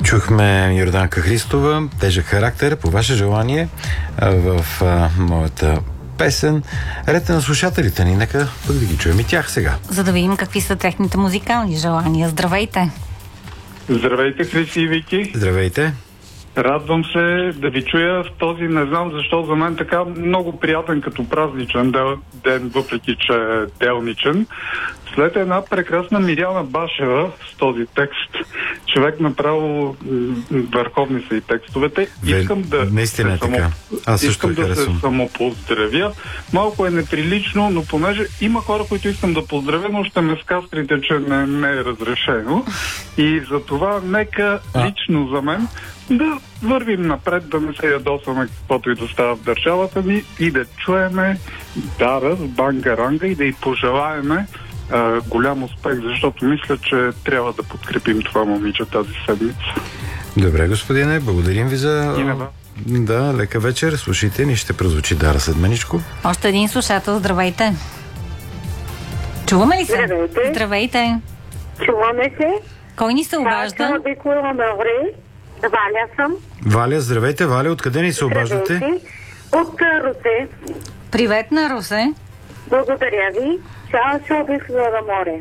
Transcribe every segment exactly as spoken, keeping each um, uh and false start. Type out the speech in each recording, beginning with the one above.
Чухме Йорданка Христова, тежък характер, по ваше желание, в а, моята песен. Ред на слушателите ни, нека пък да ги чуем и тях сега. За да видим какви са техните музикални желания. Здравейте! Здравейте, Хриси и Вики! Здравейте! Радвам се да ви чуя в този, не знам защо, за мен така много приятен като празничен ден, въпреки че е делничен. След една прекрасна Миряна Башева с този текст, човек направо върховни са и текстовете. Искам да Наистина е само, така. Аз също искам да се самопоздравя. Малко е неприлично, но понеже има хора, които искам да поздравя, но ще ме скастрите, че не, не е разрешено. И за това нека а. лично за мен да вървим напред, да не се ядосваме каквото и да става в държавата ни и да чуеме Дара с Бангаранга и да й пожелаеме а, голям успех, защото мисля, че трябва да подкрепим това момиче тази седмица. Добре, господине, благодарим ви за... И на вас. Да, лека вечер. Слушайте, ни ще прозвучи Дара след маничко. Още един слушател, здравейте. Чуваме ли се? Здравейте. Здравейте. Чуваме се. Кой ни се обажда? Валя съм. Валя, здравейте. Валя, откъде ни се обаждате? Здравейте. От Русе. Привет на Русе. Благодаря ви. Чао, чао, бих за море.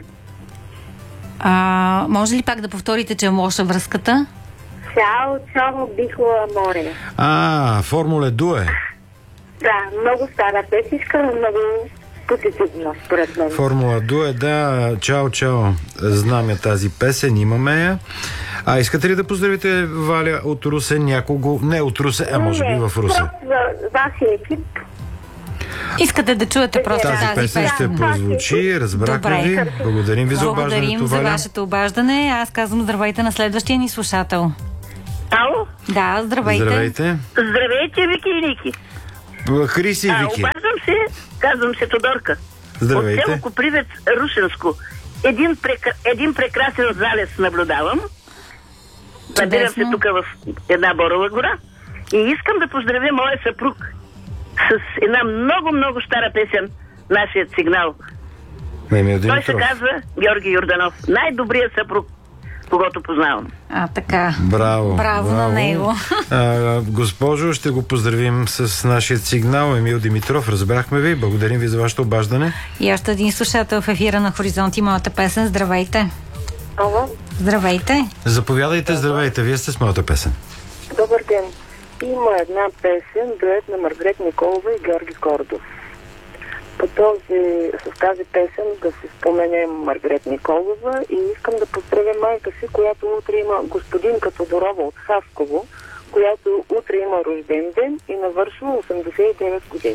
А, може ли пак да повторите, че е лоша връзката? Чао, чао, бих за море. А, Формула Дуе. Да, много стара песичка, но много позитивна, според мен. Формула Дуе, да. Чао, чао. Знам я тази песен, имаме я. А искате ли да поздравите Валя от Русе някого? Не от Русе, а може би в Русе. За вашия екип. Искате да чуете просто тази, тази песен? песен. Ще прозвучи, разбрахме ви. Благодарим ви за обаждането, Благодарим за Валя. вашето обаждане. Аз казвам здравейте на следващия ни слушател. Ало? Да, здравейте. Здравейте. Здравейте, Вики и Ники. Хриси и А, Вики. обаждам се, казвам се Тодорка. Здравейте. От село Копривец, Рушенско. Един, прекра... Един прекрасен залез наблюдавам. Набирам се тук в една борова гора. И искам да поздравя моя съпруг с една много-много стара песен, нашият сигнал. Той се казва Георги Йорданов. Най-добрият съпруг, когото познавам. А, така. Браво. Браво, браво. на него. А, госпожо, ще го поздравим с нашия сигнал. Емил Димитров, разбрахме ви. Благодарим ви за вашето обаждане. И още един слушател в ефира на Хоризонт и моята песен. Здравейте. Ало? Здравейте. Заповядайте, здравейте. Вие сте с моята песен. Добър ден. Има една песен, дует на Маргарет Николова и Георги Кордов. По този, с тази песен да се спомене Маргарет Николова и искам да поздравя майка си, която утре има господинка Тодорова от Хасково, която утре има рожден ден и навършва осемдесет и девет години.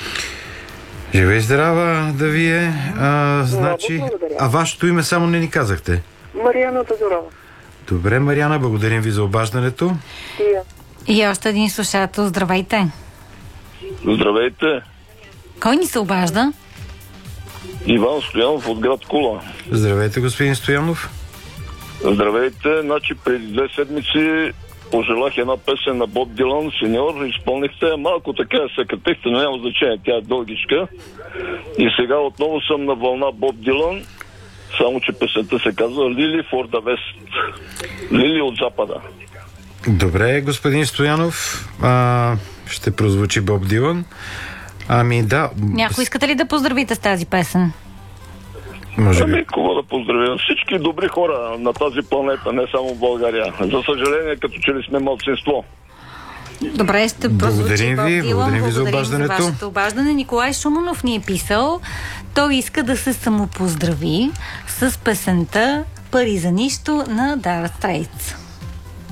Живей здрава да ви е. А, значи, а вашето име само не ни казахте. Мариана Тодорова. Добре, Мариана, благодарим ви за обаждането. Тия. И още един слушател. Здравейте. Здравейте. Кой ни се обажда? Иван Стоянов от град Кула. Здравейте, господин Стоянов. Здравейте. Значи преди две седмици пожелах една песен на Боб Дилан, сеньор, изпълнихте. Малко така се катехте, но няма значение, тя е дългичка. И сега отново съм на вълна Боб Дилан, само че песента се казва Лили for the West. Лили от Запада. Добре, господин Стоянов. А, ще прозвучи Боб Дилан. Ами да. Някой искате ли да поздравите с тази песен? Може би. Ами, кого да поздравя? Всички добри хора на тази планета, не само в България. За съжаление, като че ли сме малцинство. Добре, ще прозвучи Боб ви, Дилан. благодарим ви за Благодарим обаждането. за вашето обаждане. Николай Шуманов ни е писал. Той иска да се самопоздрави с песента Пари за нищо на Dire Straits.